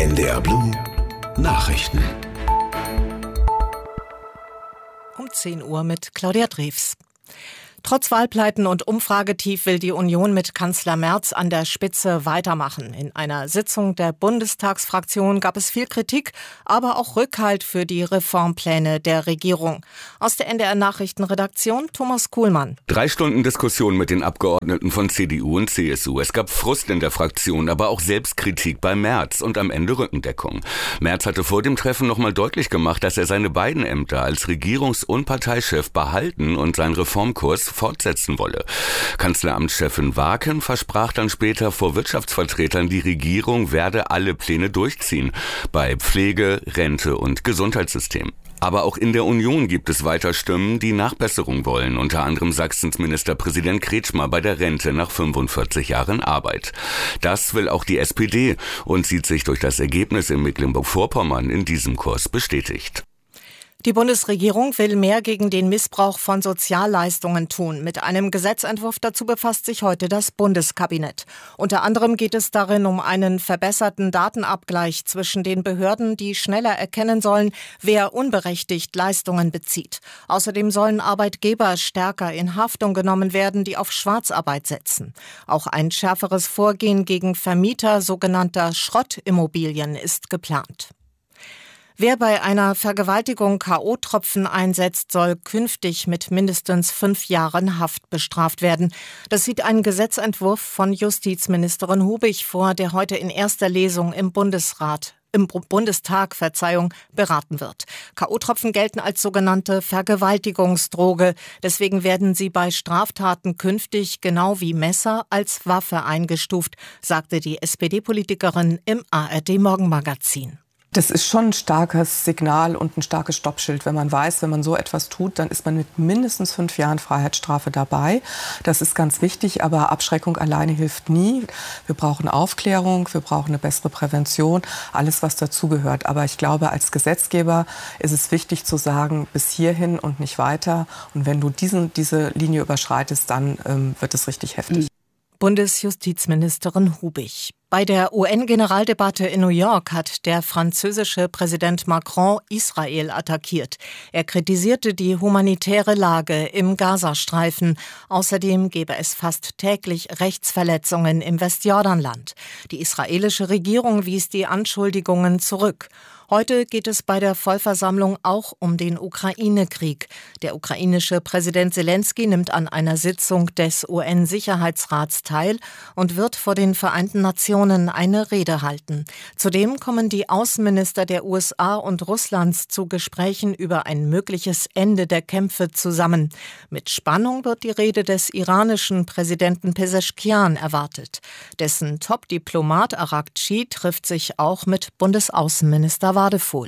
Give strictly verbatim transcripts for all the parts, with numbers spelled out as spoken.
N D R Blue Nachrichten. Um zehn Uhr mit Claudia Drews. Trotz Wahlpleiten und Umfragetief will die Union mit Kanzler Merz an der Spitze weitermachen. In einer Sitzung der Bundestagsfraktion gab es viel Kritik, aber auch Rückhalt für die Reformpläne der Regierung. Aus der N D R-Nachrichtenredaktion Thomas Kuhlmann. Drei Stunden Diskussion mit den Abgeordneten von C D U und C S U. Es gab Frust in der Fraktion, aber auch Selbstkritik bei Merz und am Ende Rückendeckung. Merz hatte vor dem Treffen nochmal deutlich gemacht, dass er seine beiden Ämter als Regierungs- und Parteichef behalten und seinen Reformkurs fortsetzen wolle. Kanzleramtschefin Waken versprach dann später vor Wirtschaftsvertretern, die Regierung werde alle Pläne durchziehen. Bei Pflege, Rente und Gesundheitssystem. Aber auch in der Union gibt es weiter Stimmen, die Nachbesserung wollen. Unter anderem Sachsens Ministerpräsident Kretschmer bei der Rente nach fünfundvierzig Jahren Arbeit. Das will auch die S P D und sieht sich durch das Ergebnis in Mecklenburg-Vorpommern in diesem Kurs bestätigt. Die Bundesregierung will mehr gegen den Missbrauch von Sozialleistungen tun. Mit einem Gesetzentwurf dazu befasst sich heute das Bundeskabinett. Unter anderem geht es darin um einen verbesserten Datenabgleich zwischen den Behörden, die schneller erkennen sollen, wer unberechtigt Leistungen bezieht. Außerdem sollen Arbeitgeber stärker in Haftung genommen werden, die auf Schwarzarbeit setzen. Auch ein schärferes Vorgehen gegen Vermieter sogenannter Schrottimmobilien ist geplant. Wer bei einer Vergewaltigung K O-Tropfen einsetzt, soll künftig mit mindestens fünf Jahren Haft bestraft werden. Das sieht ein Gesetzentwurf von Justizministerin Hubig vor, der heute in erster Lesung im Bundesrat im Bundestag, Verzeihung, beraten wird. K O-Tropfen gelten als sogenannte Vergewaltigungsdroge. Deswegen werden sie bei Straftaten künftig genau wie Messer als Waffe eingestuft, sagte die S P D-Politikerin im A R D-Morgenmagazin. Das ist schon ein starkes Signal und ein starkes Stoppschild. Wenn man weiß, wenn man so etwas tut, dann ist man mit mindestens fünf Jahren Freiheitsstrafe dabei. Das ist ganz wichtig, aber Abschreckung alleine hilft nie. Wir brauchen Aufklärung, wir brauchen eine bessere Prävention, alles, was dazugehört. Aber ich glaube, als Gesetzgeber ist es wichtig zu sagen, bis hierhin und nicht weiter. Und wenn du diesen, diese Linie überschreitest, dann ähm, wird es richtig heftig. Bundesjustizministerin Hubig. Bei der U N-Generaldebatte in New York hat der französische Präsident Macron Israel attackiert. Er kritisierte die humanitäre Lage im Gazastreifen. Außerdem gebe es fast täglich Rechtsverletzungen im Westjordanland. Die israelische Regierung wies die Anschuldigungen zurück. Heute geht es bei der Vollversammlung auch um den Ukraine-Krieg. Der ukrainische Präsident Selenskyj nimmt an einer Sitzung des U N-Sicherheitsrats teil und wird vor den Vereinten Nationen eine Rede halten. Zudem kommen die Außenminister der U S A und Russlands zu Gesprächen über ein mögliches Ende der Kämpfe zusammen. Mit Spannung wird die Rede des iranischen Präsidenten Peseschkian erwartet. Dessen Top-Diplomat Araghchi trifft sich auch mit Bundesaußenminister Wadephul.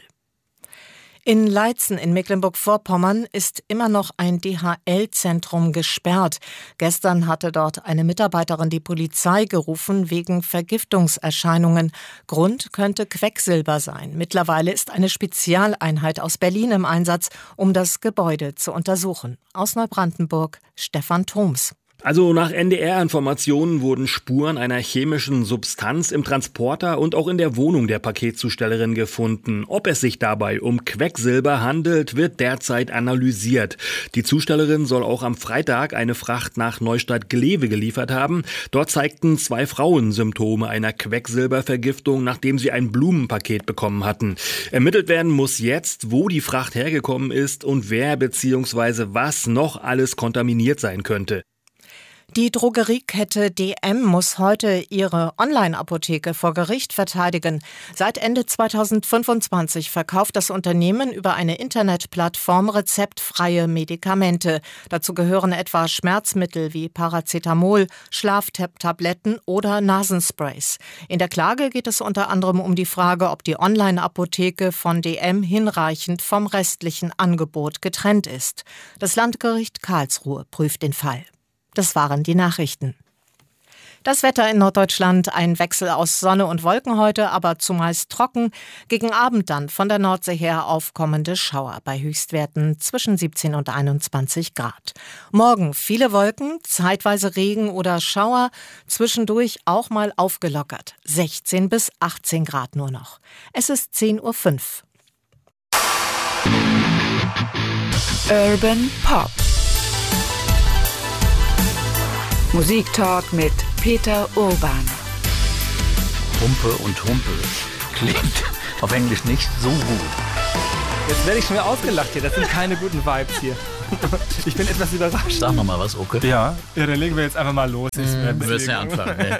In Leitzen in Mecklenburg-Vorpommern ist immer noch ein D H L-Zentrum gesperrt. Gestern hatte dort eine Mitarbeiterin die Polizei gerufen wegen Vergiftungserscheinungen. Grund könnte Quecksilber sein. Mittlerweile ist eine Spezialeinheit aus Berlin im Einsatz, um das Gebäude zu untersuchen. Aus Neubrandenburg Stefan Thoms. Also nach N D R-Informationen wurden Spuren einer chemischen Substanz im Transporter und auch in der Wohnung der Paketzustellerin gefunden. Ob es sich dabei um Quecksilber handelt, wird derzeit analysiert. Die Zustellerin soll auch am Freitag eine Fracht nach Neustadt-Glewe geliefert haben. Dort zeigten zwei Frauen Symptome einer Quecksilbervergiftung, nachdem sie ein Blumenpaket bekommen hatten. Ermittelt werden muss jetzt, wo die Fracht hergekommen ist und wer bzw. was noch alles kontaminiert sein könnte. Die Drogeriekette D M muss heute ihre Online-Apotheke vor Gericht verteidigen. Seit Ende zweitausendfünfundzwanzig verkauft das Unternehmen über eine Internetplattform rezeptfreie Medikamente. Dazu gehören etwa Schmerzmittel wie Paracetamol, Schlaftabletten oder Nasensprays. In der Klage geht es unter anderem um die Frage, ob die Online-Apotheke von D M hinreichend vom restlichen Angebot getrennt ist. Das Landgericht Karlsruhe prüft den Fall. Das waren die Nachrichten. Das Wetter in Norddeutschland, ein Wechsel aus Sonne und Wolken heute, aber zumeist trocken. Gegen Abend dann von der Nordsee her aufkommende Schauer bei Höchstwerten zwischen siebzehn und einundzwanzig Grad. Morgen viele Wolken, zeitweise Regen oder Schauer, zwischendurch auch mal aufgelockert. sechzehn bis achtzehn Grad nur noch. Es ist zehn Uhr fünf. Urban Pop. Musiktalk mit Peter Urban. Humpe und Humpe klingt auf Englisch nicht so gut. Jetzt werde ich schon wieder ausgelacht hier. Das sind keine guten Vibes hier. Ich bin etwas überrascht. Sag noch mal was, Oke. Ja, ja, dann legen wir jetzt einfach mal los. Ich mm, du wirst ja anfangen. Ne?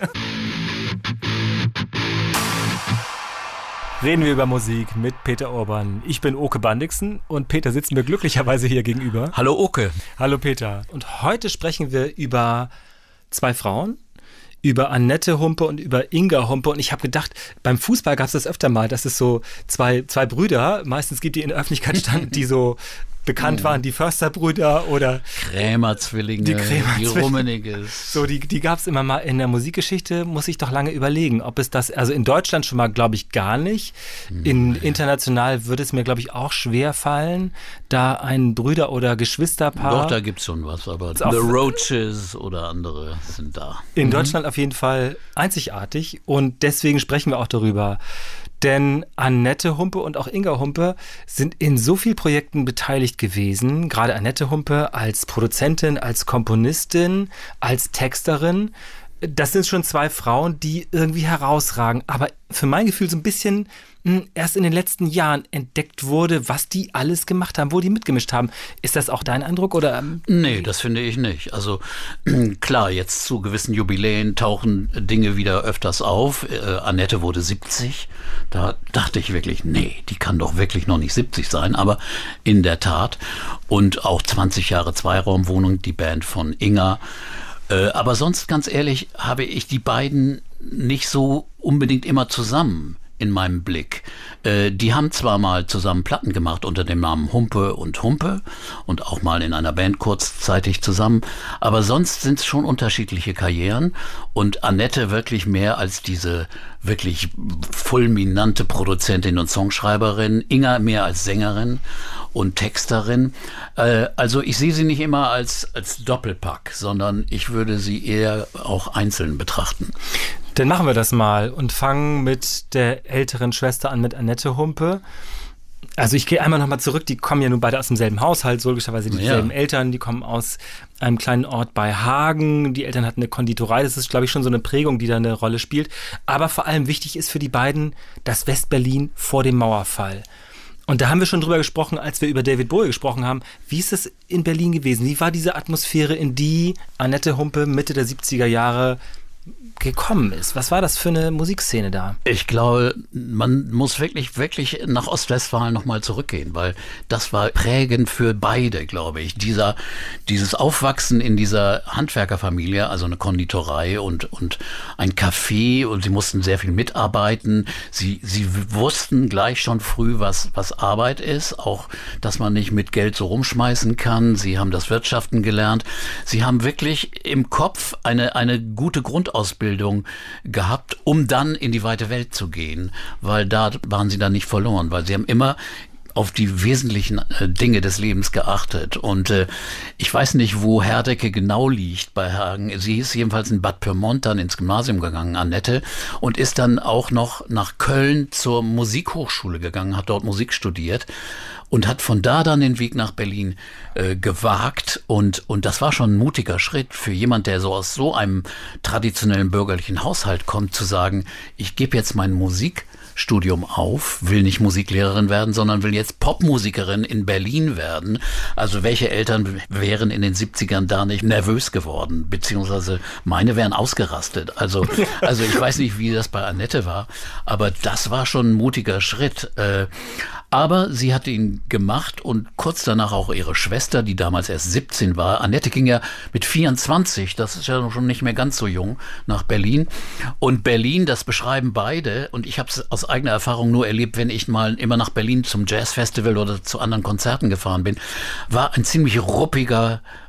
Reden wir über Musik mit Peter Urban. Ich bin Oke Bandixen und Peter sitzt mir glücklicherweise hier gegenüber. Hallo Oke. Hallo Peter. Und heute sprechen wir über zwei Frauen, über Annette Humpe und über Inga Humpe. Und ich habe gedacht, beim Fußball gab es das öfter mal, dass es so zwei, zwei Brüder, meistens gibt die in der Öffentlichkeit standen, die so bekannt waren, die Försterbrüder oder Krämer-Zwillinge, die, Krämer die Rummeniges. So, die, die gab es immer mal in der Musikgeschichte, muss ich doch lange überlegen, ob es das, also in Deutschland schon mal, glaube ich, gar nicht. In international würde es mir, glaube ich, auch schwer fallen, da ein Brüder- oder Geschwisterpaar. Doch, da gibt es schon was, aber The Roaches oder andere sind da. In mhm. Deutschland auf jeden Fall einzigartig und deswegen sprechen wir auch darüber. Denn Annette Humpe und auch Inga Humpe sind in so vielen Projekten beteiligt gewesen. Gerade Annette Humpe als Produzentin, als Komponistin, als Texterin. Das sind schon zwei Frauen, die irgendwie herausragen. Aber für mein Gefühl so ein bisschen mh, erst in den letzten Jahren entdeckt wurde, was die alles gemacht haben, wo die mitgemischt haben. Ist das auch dein Eindruck? Oder? Nee, das finde ich nicht. Also klar, jetzt zu gewissen Jubiläen tauchen Dinge wieder öfters auf. Äh, Annette wurde siebzig. Da dachte ich wirklich, nee, die kann doch wirklich noch nicht siebzig sein. Aber in der Tat. Und auch zwanzig Jahre Zweiraumwohnung, die Band von Inga. Äh, aber sonst, ganz ehrlich, habe ich die beiden nicht so unbedingt immer zusammen in meinem Blick. Äh, die haben zwar mal zusammen Platten gemacht unter dem Namen Humpe und Humpe und auch mal in einer Band kurzzeitig zusammen, aber sonst sind es schon unterschiedliche Karrieren und Annette wirklich mehr als diese wirklich fulminante Produzentin und Songschreiberin, Inga mehr als Sängerin und Texterin. Äh, also ich sehe sie nicht immer als, als Doppelpack, sondern ich würde sie eher auch einzeln betrachten. Dann machen wir das mal und fangen mit der älteren Schwester an, mit Annette Humpe. Also ich gehe einmal nochmal zurück, die kommen ja nun beide aus demselben Haushalt, so logischerweise dieselben ja. Eltern, die kommen aus einem kleinen Ort bei Hagen. Die Eltern hatten eine Konditorei, das ist, glaube ich, schon so eine Prägung, die da eine Rolle spielt. Aber vor allem wichtig ist für die beiden das Westberlin vor dem Mauerfall. Und da haben wir schon drüber gesprochen, als wir über David Bowie gesprochen haben. Wie ist es in Berlin gewesen? Wie war diese Atmosphäre, in die Annette Humpe Mitte der siebziger Jahre gekommen ist? Was war das für eine Musikszene da? Ich glaube, man muss wirklich, wirklich nach Ostwestfalen nochmal zurückgehen, weil das war prägend für beide, glaube ich. Dieser, dieses Aufwachsen in dieser Handwerkerfamilie, also eine Konditorei und, und ein Café, und sie mussten sehr viel mitarbeiten. Sie, sie wussten gleich schon früh, was, was Arbeit ist, auch, dass man nicht mit Geld so rumschmeißen kann. Sie haben das Wirtschaften gelernt. Sie haben wirklich im Kopf eine, eine gute Grundausbildung gehabt, um dann in die weite Welt zu gehen, weil da waren sie dann nicht verloren, weil sie haben immer auf die wesentlichen äh, Dinge des Lebens geachtet. Und äh, ich weiß nicht, wo Herdecke genau liegt bei Hagen. Sie ist jedenfalls in Bad Pyrmont dann ins Gymnasium gegangen, Annette, und ist dann auch noch nach Köln zur Musikhochschule gegangen, hat dort Musik studiert und hat von da dann den Weg nach Berlin äh, gewagt. Und, und das war schon ein mutiger Schritt für jemand, der so aus so einem traditionellen bürgerlichen Haushalt kommt, zu sagen, ich gebe jetzt mein Musikstudium auf, will nicht Musiklehrerin werden, sondern will jetzt Popmusikerin in Berlin werden. Also welche Eltern wären in den siebzigern da nicht nervös geworden, beziehungsweise meine wären ausgerastet. Also, also ich weiß nicht, wie das bei Annette war, aber das war schon ein mutiger Schritt. Äh, Aber sie hat ihn gemacht und kurz danach auch ihre Schwester, die damals erst siebzehn war. Annette ging ja mit vierundzwanzig, das ist ja schon nicht mehr ganz so jung, nach Berlin. Und Berlin, das beschreiben beide, und ich habe es aus eigener Erfahrung nur erlebt, wenn ich mal immer nach Berlin zum Jazzfestival oder zu anderen Konzerten gefahren bin, war ein ziemlich ruppiger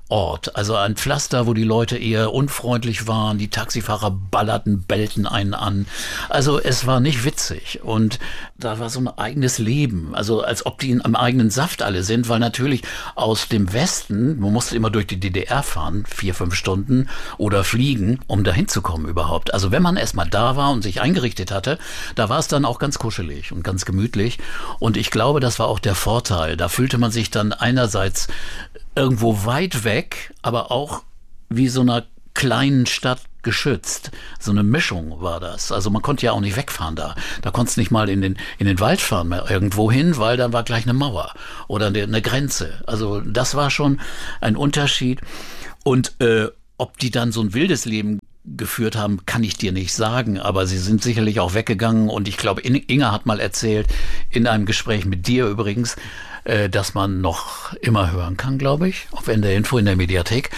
Ort. Also ein Pflaster, wo die Leute eher unfreundlich waren, die Taxifahrer ballerten, bellten einen an. Also es war nicht witzig und da war so ein eigenes Leben, also als ob die am eigenen Saft alle sind, weil natürlich aus dem Westen, man musste immer durch die D D R fahren, vier, fünf Stunden oder fliegen, um da hinzukommen überhaupt. Also wenn man erstmal da war und sich eingerichtet hatte, da war es dann auch ganz kuschelig und ganz gemütlich und ich glaube, das war auch der Vorteil. Da fühlte man sich dann einerseits irgendwo weit weg, aber auch wie so einer kleinen Stadt geschützt. So eine Mischung war das. Also man konnte ja auch nicht wegfahren da. Da konntest du nicht mal in den, in den Wald fahren mehr irgendwo hin, weil dann war gleich eine Mauer oder eine, eine Grenze. Also das war schon ein Unterschied. Und äh, ob die dann so ein wildes Leben geführt haben, kann ich dir nicht sagen, aber sie sind sicherlich auch weggegangen und ich glaube, Inga hat mal erzählt, in einem Gespräch mit dir übrigens, äh, dass man noch immer hören kann, glaube ich, auf N D R Info in der Mediathek,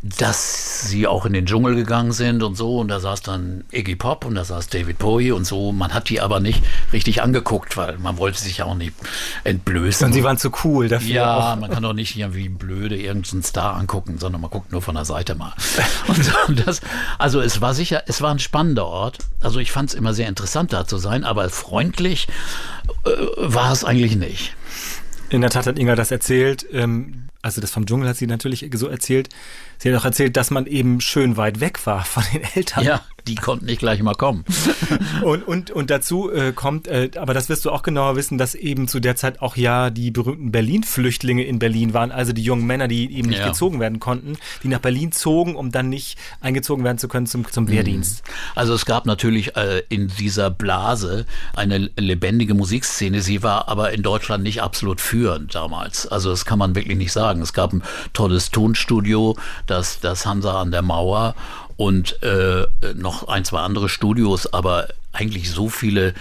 dass sie auch in den Dschungel gegangen sind und so und da saß dann Iggy Pop und da saß David Bowie und so, man hat die aber nicht richtig angeguckt, weil man wollte sich ja auch nicht entblößen. Und sie waren zu cool dafür. Ja, auch. Man kann doch nicht irgendwie blöde irgendeinen Star angucken, sondern man guckt nur von der Seite mal. Und so, und das, also es war sicher, es war ein spannender Ort. Also ich fand es immer sehr interessant, da zu sein, aber freundlich äh, war es eigentlich nicht. In der Tat hat Inga das erzählt. Ähm, also das vom Dschungel hat sie natürlich so erzählt. Sie hat auch erzählt, dass man eben schön weit weg war von den Eltern. Ja, die konnten nicht gleich mal kommen. und, und, und dazu äh, kommt, äh, aber das wirst du auch genauer wissen, dass eben zu der Zeit auch ja die berühmten Berlin-Flüchtlinge in Berlin waren, also die jungen Männer, die eben nicht ja. gezogen werden konnten, die nach Berlin zogen, um dann nicht eingezogen werden zu können zum, zum Wehrdienst. Also es gab natürlich äh, in dieser Blase eine lebendige Musikszene, sie war aber in Deutschland nicht absolut führend damals. Also das kann man wirklich nicht sagen. Es gab ein tolles Tonstudio, das, das Hansa an der Mauer und äh, noch ein, zwei andere Studios, aber eigentlich so viele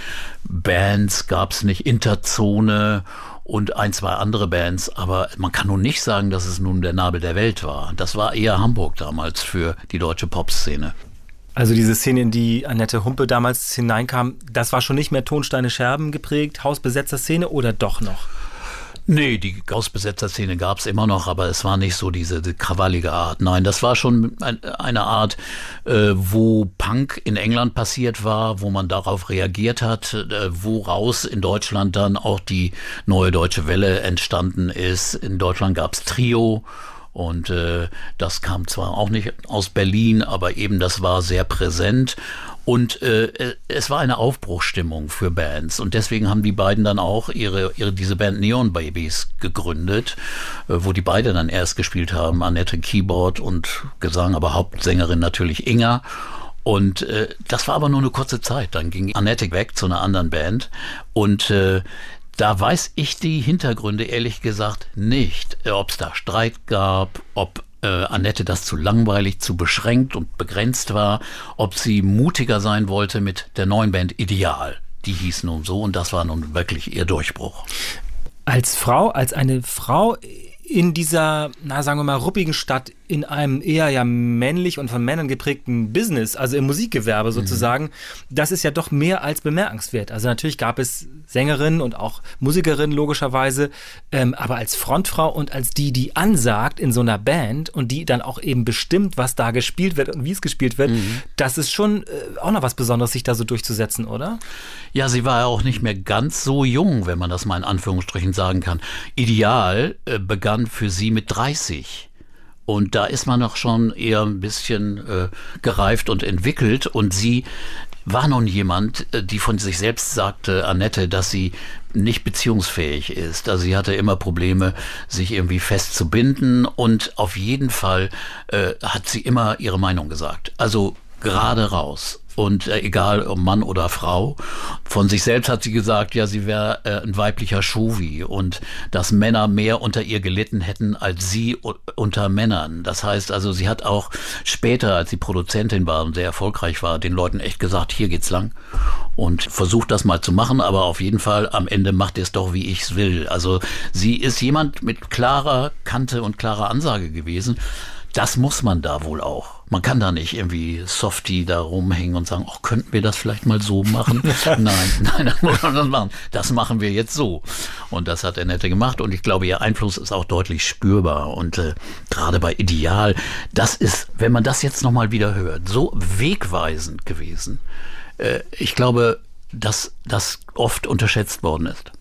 Bands gab es nicht. Interzone und ein, zwei andere Bands, aber man kann nun nicht sagen, dass es nun der Nabel der Welt war. Das war eher Hamburg damals für die deutsche Popszene. Also diese Szene, in die Annette Humpe damals hineinkam, das war schon nicht mehr Tonsteine Scherben geprägt, Hausbesetzer-Szene oder doch noch? Nee, die Hausbesetzer-Szene gab es immer noch, aber es war nicht so diese, diese krawallige Art. Nein, das war schon ein, eine Art, äh, wo Punk in England passiert war, wo man darauf reagiert hat, äh, woraus in Deutschland dann auch die Neue Deutsche Welle entstanden ist. In Deutschland gab es Trio. Und äh, das kam zwar auch nicht aus Berlin, aber eben das war sehr präsent. Und äh, es war eine Aufbruchsstimmung für Bands. Und deswegen haben die beiden dann auch ihre, ihre diese Band Neon Babies gegründet, äh, wo die beide dann erst gespielt haben. Annette Keyboard und Gesang, aber Hauptsängerin natürlich Inga. Und äh, das war aber nur eine kurze Zeit. Dann ging Annette weg zu einer anderen Band. Und äh, da weiß ich die Hintergründe ehrlich gesagt nicht, ob es da Streit gab, ob äh, Annette das zu langweilig, zu beschränkt und begrenzt war, ob sie mutiger sein wollte mit der neuen Band Ideal. Die hieß nun so und das war nun wirklich ihr Durchbruch. Als Frau, als eine Frau in dieser, na sagen wir mal, ruppigen Stadt, in einem eher ja männlich und von Männern geprägten Business, also im Musikgewerbe sozusagen, mhm. das ist ja doch mehr als bemerkenswert. Also natürlich gab es Sängerinnen und auch Musikerinnen logischerweise, ähm, aber als Frontfrau und als die, die ansagt in so einer Band und die dann auch eben bestimmt, was da gespielt wird und wie es gespielt wird, mhm. das ist schon äh, auch noch was Besonderes, sich da so durchzusetzen, oder? Ja, sie war ja auch nicht mehr ganz so jung, wenn man das mal in Anführungsstrichen sagen kann. Ideal äh, begann für sie mit dreißig. Und da ist man noch schon eher ein bisschen äh, gereift und entwickelt. Und sie war nun jemand, die von sich selbst sagte, Annette, dass sie nicht beziehungsfähig ist. Also sie hatte immer Probleme, sich irgendwie festzubinden. Und auf jeden Fall äh, hat sie immer ihre Meinung gesagt. Also gerade raus. Und äh, egal ob Mann oder Frau, von sich selbst hat sie gesagt, ja, sie wäre äh, ein weiblicher Chauvi und dass Männer mehr unter ihr gelitten hätten als sie u- unter Männern. Das heißt also, sie hat auch später, als sie Produzentin war und sehr erfolgreich war, den Leuten echt gesagt, hier geht's lang und versucht das mal zu machen, aber auf jeden Fall am Ende macht ihr es doch, wie ich's will. Also sie ist jemand mit klarer Kante und klarer Ansage gewesen. das muss man da wohl auch. Man kann da nicht irgendwie softy da rumhängen und sagen, ach, könnten wir das vielleicht mal so machen? nein, nein, das muss man das machen. Das machen wir jetzt so. Und das hat Annette gemacht und ich glaube, ihr Einfluss ist auch deutlich spürbar. Und äh, gerade bei Ideal, das ist, wenn man das jetzt nochmal wieder hört, so wegweisend gewesen. Äh, ich glaube, dass das oft unterschätzt worden ist.